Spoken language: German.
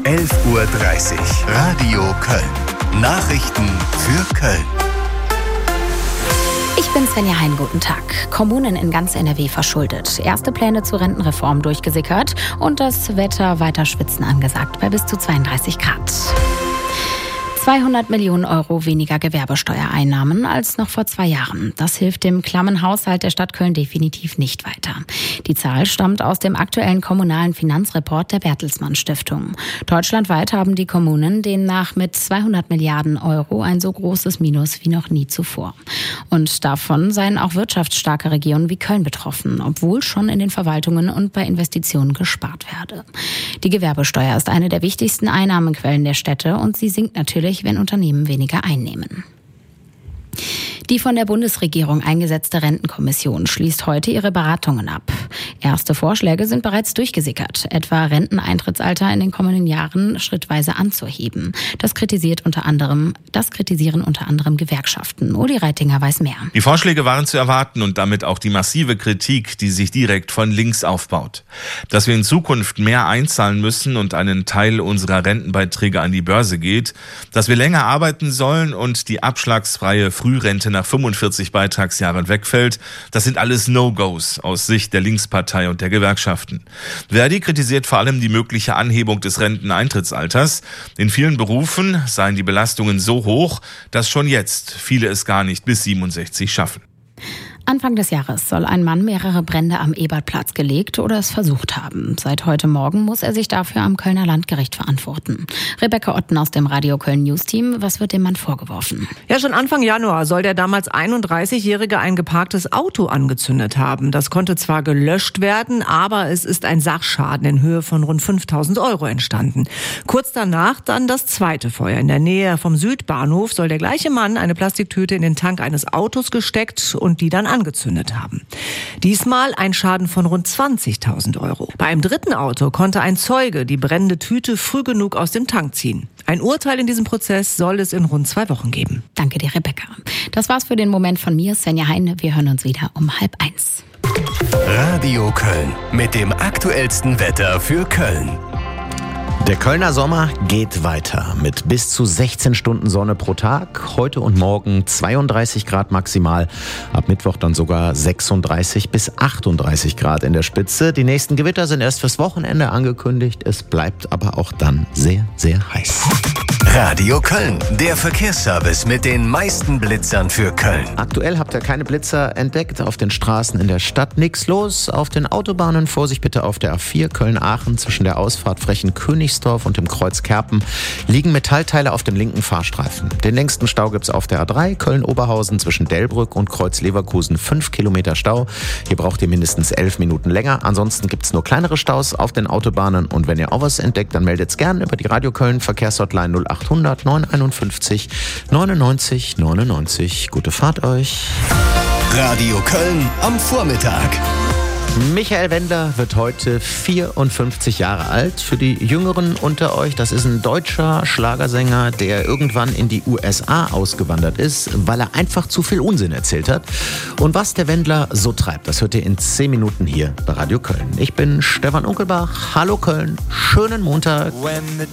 11:30 Uhr. Radio Köln. Nachrichten für Köln. Ich bin Svenja Hein, guten Tag. Kommunen in ganz NRW verschuldet. Erste Pläne zur Rentenreform durchgesickert und das Wetter weiter schwitzen angesagt bei bis zu 32 Grad. 200 Millionen Euro weniger Gewerbesteuereinnahmen als noch vor 2 Jahren. Das hilft dem klammen Haushalt der Stadt Köln definitiv nicht weiter. Die Zahl stammt aus dem aktuellen kommunalen Finanzreport der Bertelsmann Stiftung. Deutschlandweit haben die Kommunen demnach mit 200 Milliarden Euro ein so großes Minus wie noch nie zuvor. Und davon seien auch wirtschaftsstarke Regionen wie Köln betroffen, obwohl schon in den Verwaltungen und bei Investitionen gespart werde. Die Gewerbesteuer ist eine der wichtigsten Einnahmequellen der Städte und sie sinkt natürlich, wenn Unternehmen weniger einnehmen. Die von der Bundesregierung eingesetzte Rentenkommission schließt heute ihre Beratungen ab. Erste Vorschläge sind bereits durchgesickert, etwa Renteneintrittsalter in den kommenden Jahren schrittweise anzuheben. Das kritisieren unter anderem Gewerkschaften. Uli Reitinger weiß mehr. Die Vorschläge waren zu erwarten und damit auch die massive Kritik, die sich direkt von links aufbaut. Dass wir in Zukunft mehr einzahlen müssen und einen Teil unserer Rentenbeiträge an die Börse geht, dass wir länger arbeiten sollen und die abschlagsfreie Frührente nach 45 Beitragsjahren wegfällt, das sind alles No-Gos aus Sicht der Linkspartei und der Gewerkschaften. Verdi kritisiert vor allem die mögliche Anhebung des Renteneintrittsalters. In vielen Berufen seien die Belastungen so hoch, dass schon jetzt viele es gar nicht bis 67 schaffen. Anfang des Jahres soll ein Mann mehrere Brände am Ebertplatz gelegt oder es versucht haben. Seit heute Morgen muss er sich dafür am Kölner Landgericht verantworten. Rebecca Otten aus dem Radio Köln News Team. Was wird dem Mann vorgeworfen? Ja, schon Anfang Januar soll der damals 31-Jährige ein geparktes Auto angezündet haben. Das konnte zwar gelöscht werden, aber es ist ein Sachschaden in Höhe von rund 5.000 Euro entstanden. Kurz danach dann das zweite Feuer. In der Nähe vom Südbahnhof soll der gleiche Mann eine Plastiktüte in den Tank eines Autos gesteckt und die dann angezündet haben. Diesmal ein Schaden von rund 20.000 Euro. Bei einem dritten Auto konnte ein Zeuge die brennende Tüte früh genug aus dem Tank ziehen. Ein Urteil in diesem Prozess soll es in rund 2 Wochen geben. Danke dir, Rebecca. Das war's für den Moment von mir, Svenja Hein. Wir hören uns wieder um 12:30. Radio Köln mit dem aktuellsten Wetter für Köln. Der Kölner Sommer geht weiter mit bis zu 16 Stunden Sonne pro Tag. Heute und morgen 32 Grad maximal. Ab Mittwoch dann sogar 36 bis 38 Grad in der Spitze. Die nächsten Gewitter sind erst fürs Wochenende angekündigt. Es bleibt aber auch dann sehr, sehr heiß. Radio Köln, der Verkehrsservice mit den meisten Blitzern für Köln. Aktuell habt ihr keine Blitzer entdeckt. Auf den Straßen in der Stadt nichts los. Auf den Autobahnen Vorsicht bitte auf der A4 Köln-Aachen zwischen der Ausfahrt Frechen-Königsdorf und dem Kreuz Kerpen liegen Metallteile auf dem linken Fahrstreifen. Den längsten Stau gibt's auf der A3 Köln-Oberhausen zwischen Delbrück und Kreuz Leverkusen. 5 Kilometer Stau. Hier braucht ihr mindestens 11 Minuten länger. Ansonsten gibt's nur kleinere Staus auf den Autobahnen. Und wenn ihr auch was entdeckt, dann meldet's gern über die Radio Köln Verkehrshotline 0800 951 99 99. Gute Fahrt euch. Radio Köln am Vormittag. Michael Wendler wird heute 54 Jahre alt. Für die Jüngeren unter euch, das ist ein deutscher Schlagersänger, der irgendwann in die USA ausgewandert ist, weil er einfach zu viel Unsinn erzählt hat. Und was der Wendler so treibt, das hört ihr in 10 Minuten hier bei Radio Köln. Ich bin Stefan Unkelbach. Hallo Köln, schönen Montag. When the